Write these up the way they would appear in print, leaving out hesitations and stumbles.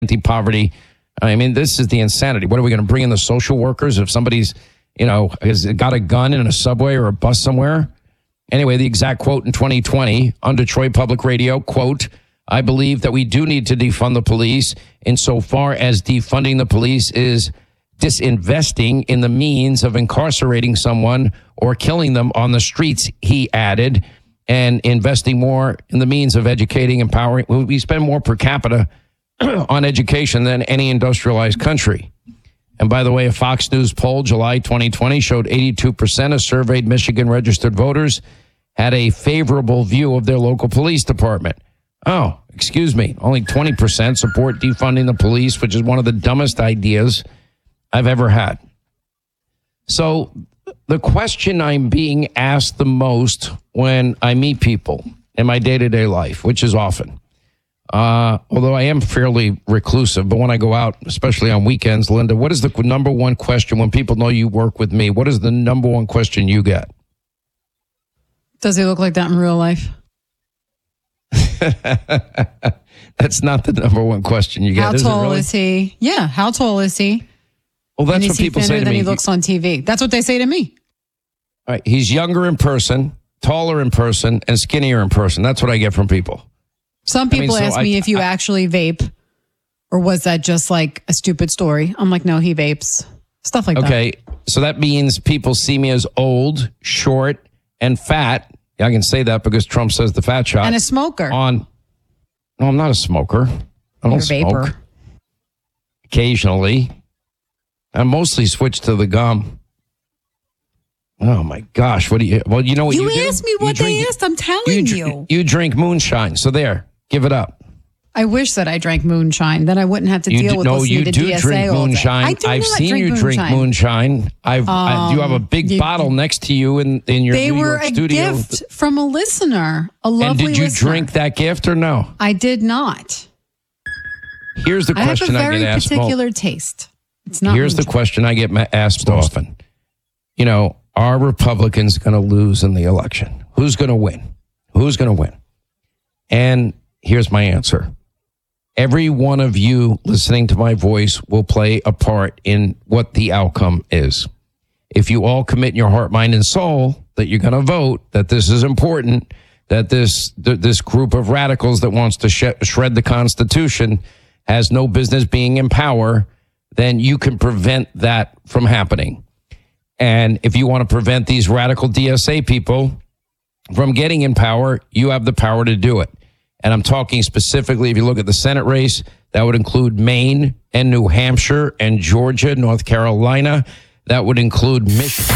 anti-poverty. I mean, this is the insanity. What are we going to bring in the social workers if somebody's, has got a gun in a subway or a bus somewhere? Anyway, the exact quote in 2020 on Detroit Public Radio, quote, "I believe that we do need to defund the police insofar as defunding the police is disinvesting in the means of incarcerating someone or killing them on the streets," he added, "and investing more in the means of educating, empowering. We spend more per capita on education than any industrialized country." And by the way, a Fox News poll, July 2020, showed 82% of surveyed Michigan registered voters had a favorable view of their local police department. Oh, excuse me. Only 20% support defunding the police, which is one of the dumbest ideas I've ever had. So the question I'm being asked the most when I meet people in my day-to-day life, which is often, although I am fairly reclusive, but when I go out, especially on weekends, Linda, what is the number one question when people know you work with me? What is the number one question you get? Does he look like that in real life? That's not the number one question you get. How tall is he? Yeah, how tall is he? Well, that's what people say to me. Than he looks on TV. That's what they say to me. All right, he's younger in person, taller in person, and skinnier in person. That's what I get from people. Some people ask me if you actually vape, or was that just like a stupid story? I'm like, no, he vapes. Stuff like that. Okay, so that means people see me as old, short, and fat. I can say that because Trump says the fat shot. And a smoker. No, I'm not a smoker. I don't smoke. Vapor. Occasionally. I mostly switch to the gum. Oh my gosh! What do you? Well, you know what you do? You asked me what they asked. I'm telling you. You drink moonshine. So there, give it up. I wish that I drank moonshine. Then I wouldn't have to deal with listening to DSA all day. No, you do drink moonshine. I do I've not seen you drink moonshine. You have a big bottle next to you in your New York studio. They were a gift from a listener, a lovely listener. And did you drink that gift or no? I did not. Here's the question I get asked. I have a very particular taste. It's not. Here's the question I get asked often. Are Republicans going to lose in the election? Who's going to win? Who's going to win? And here's my answer. Every one of you listening to my voice will play a part in what the outcome is. If you all commit in your heart, mind, and soul that you're going to vote, that this is important, that this group of radicals that wants to shred the Constitution has no business being in power, then you can prevent that from happening. And if you want to prevent these radical DSA people from getting in power, you have the power to do it. And I'm talking specifically, if you look at the Senate race, that would include Maine and New Hampshire and Georgia, North Carolina. That would include Michigan.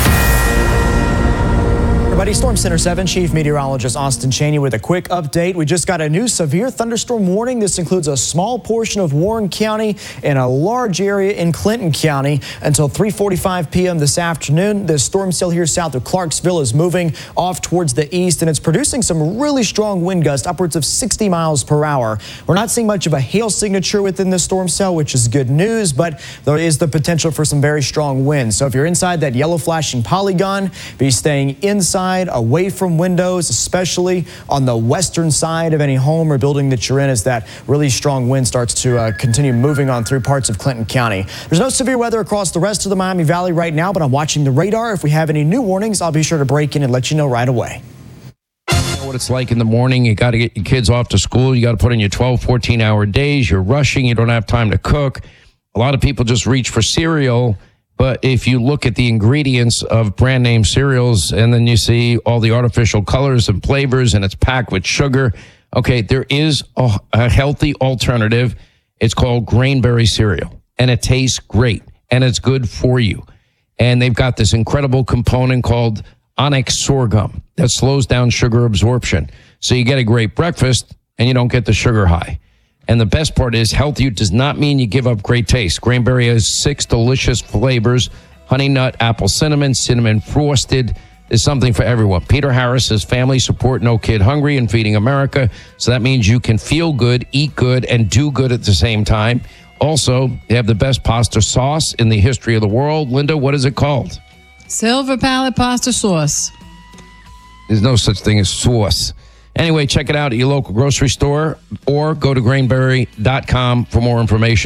Everybody, Storm Center 7 Chief Meteorologist Austin Chaney with a quick update. We just got a new severe thunderstorm warning. This includes a small portion of Warren County and a large area in Clinton County until 3:45 p.m. this afternoon. The storm still here south of Clarksville is moving off towards the east, and it's producing some really strong wind gusts, upwards of 60 miles per hour. We're not seeing much of a hail signature within the storm cell, which is good news, but there is the potential for some very strong winds. So if you're inside that yellow flashing polygon, be staying inside, away from windows, especially on the western side of any home or building that you're in, as that really strong wind starts to continue moving on through parts of Clinton County. There's no severe weather across the rest of the Miami Valley right now, but I'm watching the radar. If we have any new warnings, I'll be sure to break in and let you know right away. You know what it's like in the morning. You got to get your kids off to school. You got to put in your 12, 14-hour days. You're rushing. You don't have time to cook. A lot of people just reach for cereal. But if you look at the ingredients of brand name cereals and then you see all the artificial colors and flavors and it's packed with sugar, okay, there is a healthy alternative. It's called Grainberry cereal, and it tastes great, and it's good for you. And they've got this incredible component called onyx sorghum that slows down sugar absorption. So you get a great breakfast and you don't get the sugar high. And the best part is, healthy does not mean you give up great taste. Grainberry has 6 delicious flavors: honey nut, apple cinnamon, cinnamon frosted. There's something for everyone. Peter Harris says family support No Kid Hungry and Feeding America. So that means you can feel good, eat good, and do good at the same time. Also, they have the best pasta sauce in the history of the world. Linda, what is it called? Silver Palate Pasta Sauce. There's no such thing as sauce. Anyway, check it out at your local grocery store or go to grainberry.com for more information.